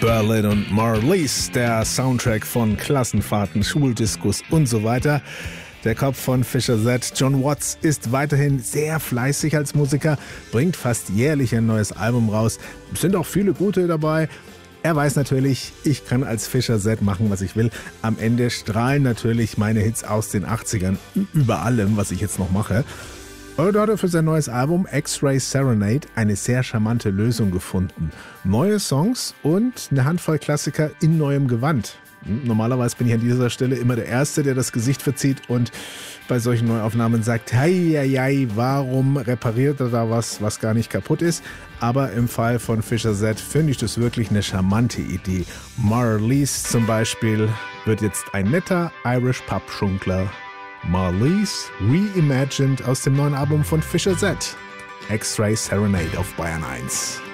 Berlin und Marlies, der Soundtrack von Klassenfahrten, Schuldiskus und so weiter. Der Kopf von Fischer Z, John Watts, ist weiterhin sehr fleißig als Musiker, bringt fast jährlich ein neues Album raus. Es sind auch viele gute dabei. Er weiß natürlich, ich kann als Fischer Z machen, was ich will. Am Ende strahlen natürlich meine Hits aus den 80ern über allem, was ich jetzt noch mache. Und da hat er für sein neues Album X-Ray Serenade eine sehr charmante Lösung gefunden. Neue Songs und eine Handvoll Klassiker in neuem Gewand. Normalerweise bin ich an dieser Stelle immer der Erste, der das Gesicht verzieht und bei solchen Neuaufnahmen sagt, hei, warum repariert er da was gar nicht kaputt ist? Aber im Fall von Fischer Z finde ich das wirklich eine charmante Idee. Marlies zum Beispiel wird jetzt ein netter Irish Pub-Schunkler. Marlies reimagined aus dem neuen Album von Fischer Z. X-Ray Serenade auf Bayern 1.